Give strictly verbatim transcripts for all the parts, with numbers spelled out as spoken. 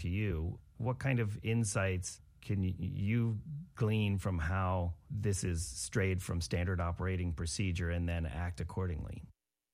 to you. What kind of insights can you glean from how this is strayed from standard operating procedure and then act accordingly?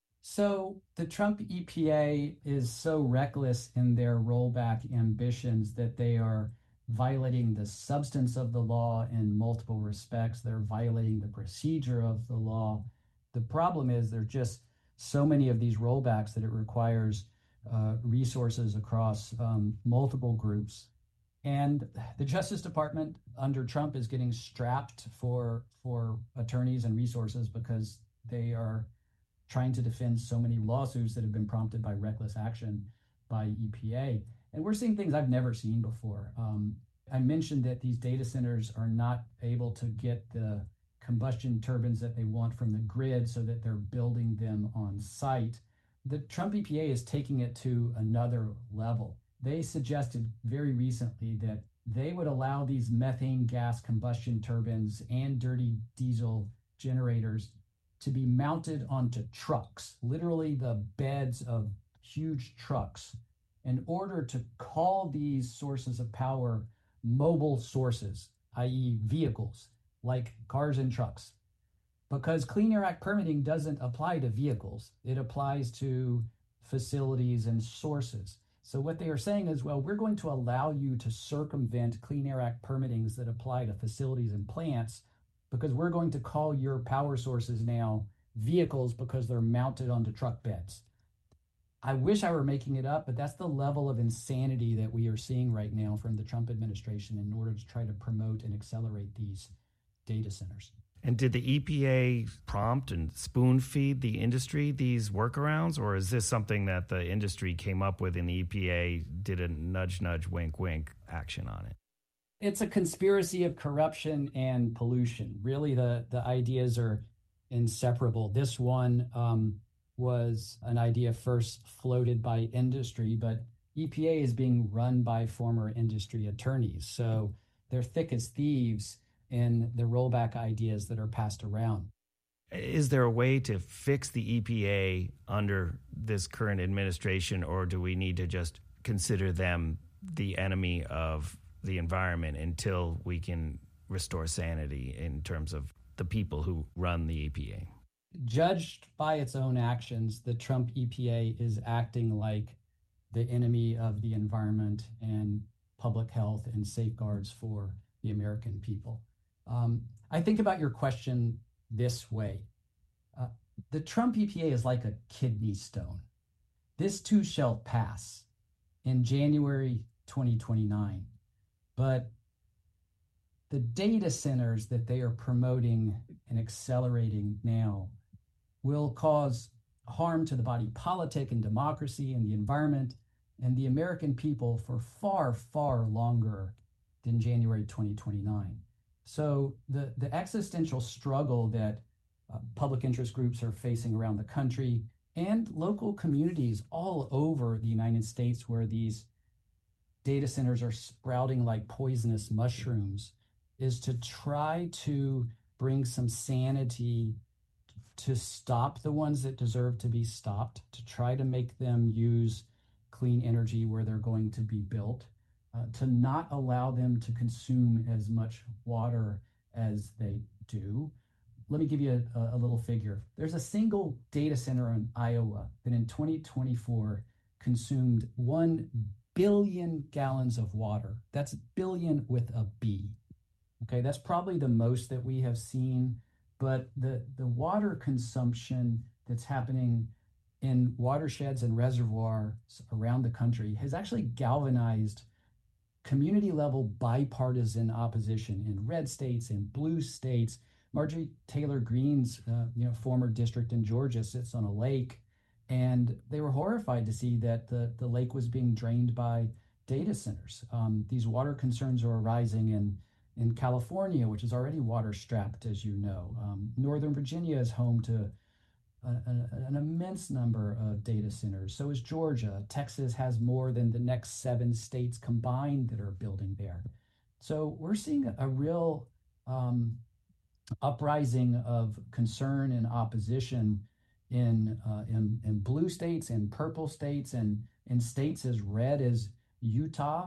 So the Trump E P A is so reckless in their rollback ambitions that they are violating the substance of the law in multiple respects. They're violating the procedure of the law. The problem is there are just so many of these rollbacks that it requires uh, resources across um, multiple groups. And the Justice Department under Trump is getting strapped for for attorneys and resources because they are trying to defend so many lawsuits that have been prompted by reckless action by E P A. And we're seeing things I've never seen before. Um, I mentioned that these data centers are not able to get the combustion turbines that they want from the grid so that they're building them on site. The Trump E P A is taking it to another level. They suggested very recently that they would allow these methane gas combustion turbines and dirty diesel generators to be mounted onto trucks, literally the beds of huge trucks, in order to call these sources of power mobile sources, that is vehicles, like cars and trucks. Because Clean Air Act permitting doesn't apply to vehicles. It applies to facilities and sources. So what they are saying is, well, we're going to allow you to circumvent Clean Air Act permittings that apply to facilities and plants because we're going to call your power sources now vehicles because they're mounted onto truck beds. I wish I were making it up, but that's the level of insanity that we are seeing right now from the Trump administration in order to try to promote and accelerate these data centers. And did the E P A prompt and spoon feed the industry these workarounds, or is this something that the industry came up with and the E P A did a nudge, nudge, wink, wink action on it? It's a conspiracy of corruption and pollution. Really, the, the ideas are inseparable. This one um, was an idea first floated by industry, but E P A is being run by former industry attorneys. So they're thick as thieves in the rollback ideas that are passed around. Is there a way to fix the E P A under this current administration, or do we need to just consider them the enemy of the environment until we can restore sanity in terms of the people who run the E P A? Judged by its own actions, the Trump E P A is acting like the enemy of the environment and public health and safeguards for the American people. Um, I think about your question this way. Uh, the Trump E P A is like a kidney stone. This too shall pass in January twenty twenty-nine. But the data centers that they are promoting and accelerating now will cause harm to the body politic and democracy and the environment and the American people for far, far longer than January twenty twenty-nine. So the, the existential struggle that uh, public interest groups are facing around the country and local communities all over the United States where these data centers are sprouting like poisonous mushrooms is to try to bring some sanity to stop the ones that deserve to be stopped, to try to make them use clean energy where they're going to be built, uh, to not allow them to consume as much water as they do. Let me give you a, a little figure. There's a single data center in Iowa that in twenty twenty-four consumed one billion gallons of water. That's billion with a B. Okay, that's probably the most that we have seen, but the, the water consumption that's happening in watersheds and reservoirs around the country has actually galvanized community level bipartisan opposition in red states and blue states. Marjorie Taylor Greene's uh, you know, former district in Georgia sits on a lake, and they were horrified to see that the, the lake was being drained by data centers. Um, these water concerns are arising in, in California, which is already water strapped, as you know. Um, Northern Virginia is home to a, a, an immense number of data centers. So is Georgia. Texas has more than the next seven states combined that are building there. So we're seeing a real um, uprising of concern and opposition in, uh, in in blue states and purple states and in states as red as Utah